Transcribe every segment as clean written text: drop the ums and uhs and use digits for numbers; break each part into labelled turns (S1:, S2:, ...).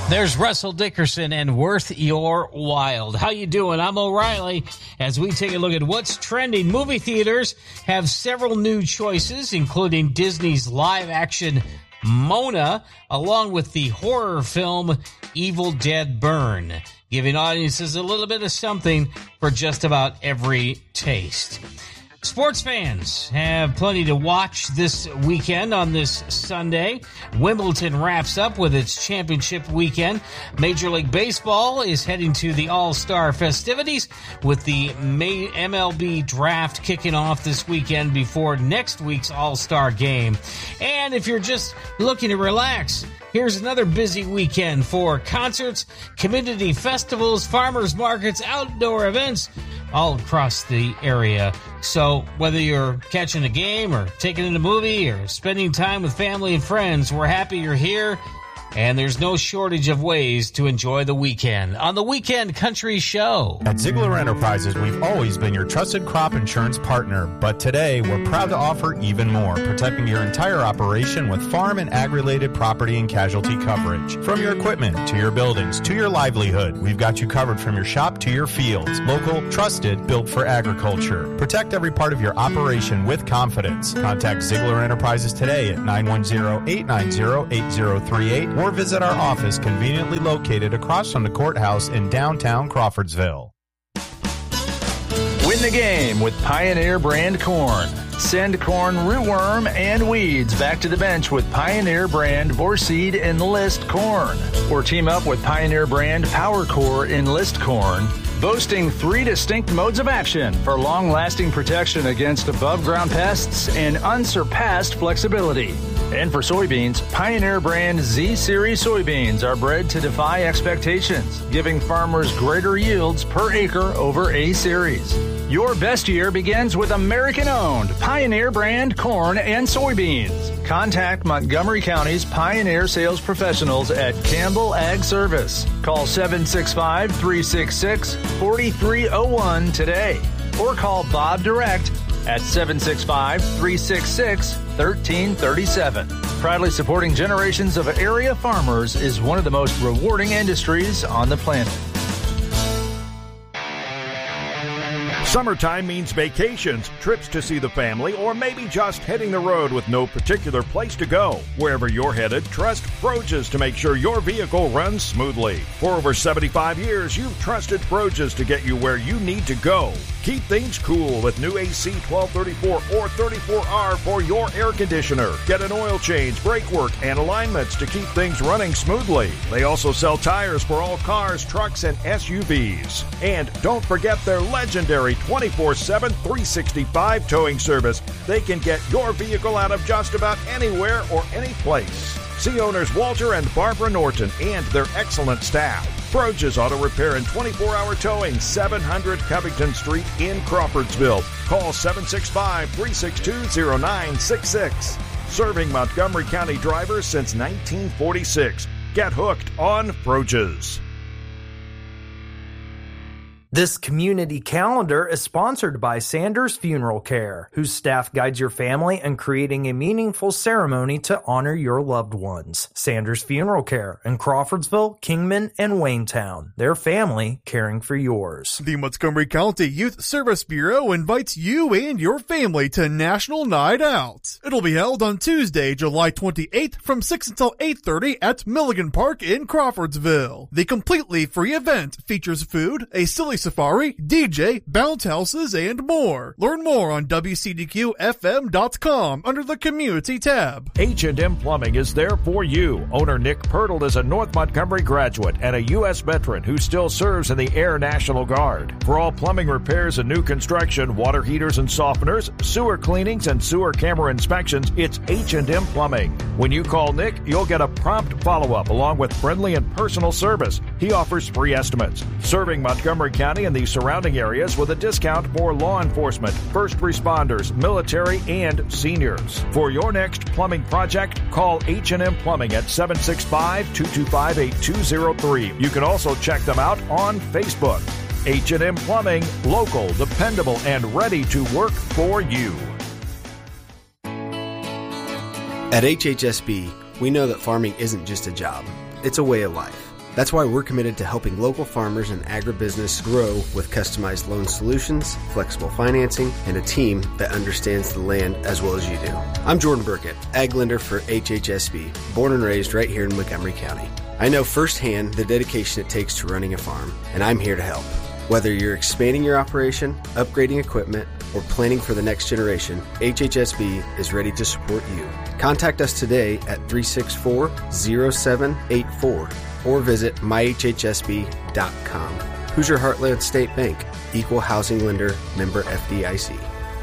S1: There's Russell Dickerson and Worth Your Wild. How you doing? I'm O'Reilly. As we take a look at what's trending, movie theaters have several new choices, including Disney's live-action Mona, along with the horror film Evil Dead Burn, giving audiences a little bit of something for just about every taste. Sports fans have plenty to watch this weekend on this Sunday. Wimbledon wraps up with its championship weekend. Major League Baseball is heading to the All-Star festivities with the MLB draft kicking off this weekend before next week's All-Star game. And if you're just looking to relax, here's another busy weekend for concerts, community festivals, farmers markets, outdoor events all across the area. So whether you're catching a game or taking in a movie or spending time with family and friends, we're happy you're here. And there's no shortage of ways to enjoy the weekend on the Weekend Country Show.
S2: At Ziegler Enterprises, we've always been your trusted crop insurance partner, but today we're proud to offer even more, protecting your entire operation with farm and ag-related property and casualty coverage. From your equipment to your buildings to your livelihood, we've got you covered from your shop to your fields. Local, trusted, built for agriculture. Protect every part of your operation with confidence. Contact Ziegler Enterprises today at 910-890-8038 or visit our office conveniently located across from the courthouse in downtown Crawfordsville.
S3: Win the game with Pioneer brand corn. Send corn, rootworm, and weeds back to the bench with Pioneer brand Vorseed Enlist corn. Or team up with Pioneer brand PowerCore Enlist corn, boasting 3 distinct modes of action for long-lasting protection against above-ground pests and unsurpassed flexibility. And for soybeans, Pioneer brand Z-Series soybeans are bred to defy expectations, giving farmers greater yields per acre over A-Series. Your best year begins with American-owned Pioneer brand corn and soybeans. Contact Montgomery County's Pioneer sales professionals at Campbell Ag Service. Call 765-366-4301 today. Or call Bob direct at 765-366-1337. Proudly supporting generations of area farmers is one of the most rewarding industries on the planet.
S4: Summertime means vacations, trips to see the family, or maybe just hitting the road with no particular place to go. Wherever you're headed, trust Froges to make sure your vehicle runs smoothly. For over 75 years, you've trusted Froges to get you where you need to go. Keep things cool with new AC 1234 or 34R for your air conditioner. Get an oil change, brake work, and alignments to keep things running smoothly. They also sell tires for all cars, trucks, and SUVs. And don't forget their legendary 24/7, 365 towing service. They can get your vehicle out of just about anywhere or any place. See owners Walter and Barbara Norton and their excellent staff. Froges Auto Repair and 24-hour towing, 700 Covington Street in Crawfordsville. Call 765-362-0966. Serving Montgomery County drivers since 1946. Get hooked on Froges.
S5: This community calendar is sponsored by Sanders Funeral Care, whose staff guides your family in creating a meaningful ceremony to honor your loved ones. Sanders Funeral Care in Crawfordsville, Kingman, and Waynetown. Their family caring for yours.
S6: The Montgomery County Youth Service Bureau invites you and your family to National Night Out. It'll be held on Tuesday, July 28th from 6 until 8:30 at Milligan Park in Crawfordsville. The completely free event features food, a silly safari, DJ, bounce houses, and more. Learn more on WCDQFM.com under the Community tab.
S4: H&M Plumbing is there for you. Owner Nick Pirtle is a North Montgomery graduate and a U.S. veteran who still serves in the Air National Guard. For all plumbing repairs and new construction, water heaters and softeners, sewer cleanings, and sewer camera inspections, it's H&M Plumbing. When you call Nick, you'll get a prompt follow-up along with friendly and personal service. He offers free estimates. Serving Montgomery County and the surrounding areas with a discount for law enforcement, first responders, military, and seniors. For your next plumbing project, call H&M Plumbing at 765-225-8203. You can also check them out on Facebook. H&M Plumbing, local, dependable, and ready to work for you.
S7: At HHSB, we know that farming isn't just a job, it's a way of life. That's why we're committed to helping local farmers and agribusiness grow with customized loan solutions, flexible financing, and a team that understands the land as well as you do. I'm Jordan Burkett, ag lender for HHSB, born and raised right here in Montgomery County. I know firsthand the dedication it takes to running a farm, and I'm here to help. Whether you're expanding your operation, upgrading equipment, or planning for the next generation, HHSB is ready to support you. Contact us today at 364-0784 or visit myhhsb.com. Hoosier Heartland State Bank, Equal Housing Lender, member FDIC.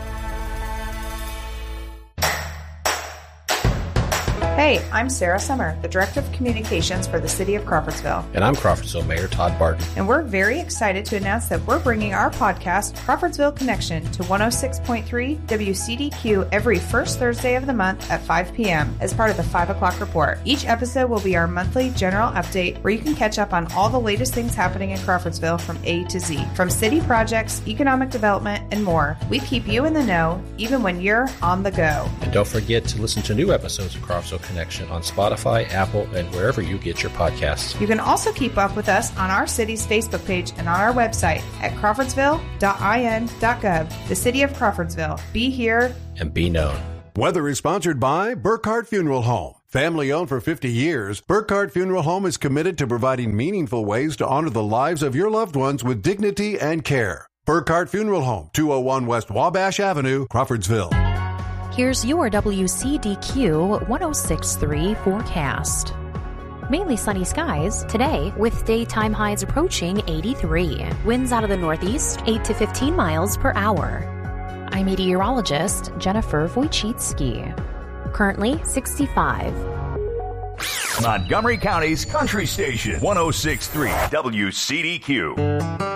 S8: Hey, I'm Sarah Summer, the Director of Communications for the City of Crawfordsville.
S9: And I'm Crawfordsville Mayor Todd Barton.
S8: And we're very excited to announce that we're bringing our podcast, Crawfordsville Connection, to 106.3 WCDQ every first Thursday of the month at 5 p.m. as part of the 5 o'clock report. Each episode will be our monthly general update where you can catch up on all the latest things happening in Crawfordsville from A to Z. From city projects, economic development, and more, we keep you in the know even when you're on the go.
S9: And don't forget to listen to new episodes of Crawfordsville Connection on Spotify, Apple, and wherever you get your podcasts.
S8: You can also keep up with us on our city's Facebook page and on our website at crawfordsville.in.gov. The City of Crawfordsville. Be here
S9: and be known.
S10: Weather is sponsored by Burkhardt Funeral Home. Family owned for 50 years, Burkhardt Funeral Home is committed to providing meaningful ways to honor the lives of your loved ones with dignity and care. Burkhardt Funeral Home, 201 West Wabash Avenue, Crawfordsville.
S11: Here's your WCDQ 106.3 forecast. Mainly sunny skies today with daytime highs approaching 83. Winds out of the northeast 8 to 15 miles per hour. I'm meteorologist Jennifer Wojcicki. Currently 65.
S12: Montgomery County's Country Station 106.3 WCDQ.